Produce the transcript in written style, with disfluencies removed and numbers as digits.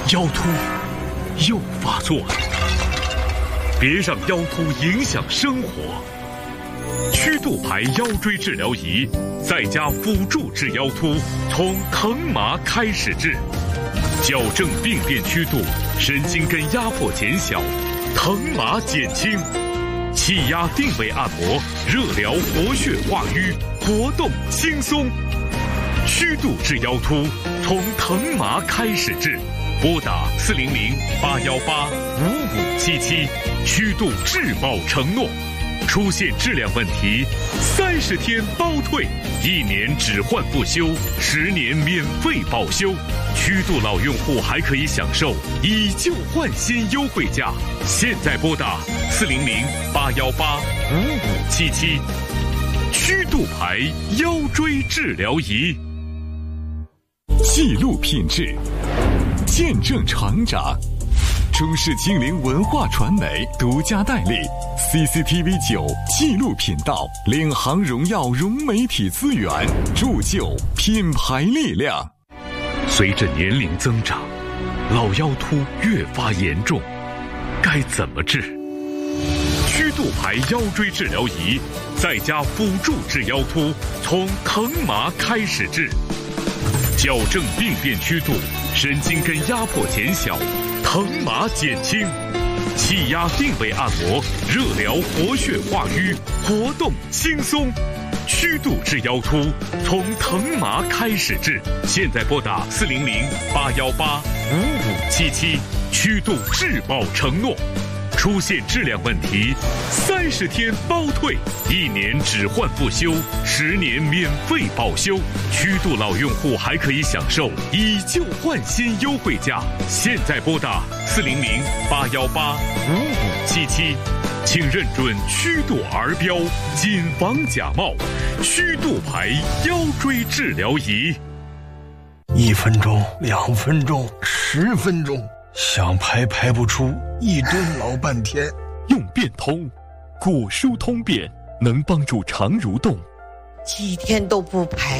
腰突又发作了，别让腰突影响生活。曲度牌腰椎治疗仪在家辅助治腰突，从疼麻开始治，矫正病变曲度，神经根压迫减小，疼麻减轻，气压定位按摩，热疗活血化瘀，活动轻松。曲度治腰突，从疼麻开始治，拨打400-818-5577，曲度质保承诺。出现质量问题，30天包退，1年只换不修，10年免费保修。曲度老用户还可以享受以旧换新优惠价。现在拨打400-818-5577，曲度牌腰椎治疗仪。 记录品质，见证成长。中视精灵文化传媒独家代理 CCTV9 纪录频道，领航荣耀融媒体资源，铸就品牌力量。 随着年龄增长，老腰突越发严重，该怎么治？曲度牌腰椎治疗仪在家辅助治腰突，从疼麻开始治，矫正病变曲度，神经根压迫减小，疼麻减轻，气压定位按摩，热疗活血化瘀，活动轻松。曲度治腰突，从疼麻开始治。现在拨打400-818-5577，曲度质保承诺。出现质量问题，30天包退，1年只换不修，10年免费保修。曲度老用户还可以享受以旧换新优惠价。现在拨打400-818-5577，请认准曲度儿标，谨防假冒。曲度牌腰椎治疗仪 ，1分钟、2分钟、10分钟，想排不出，一蹲老半天。 用变通，骨疏通便能帮助肠蠕动。 几天都不排。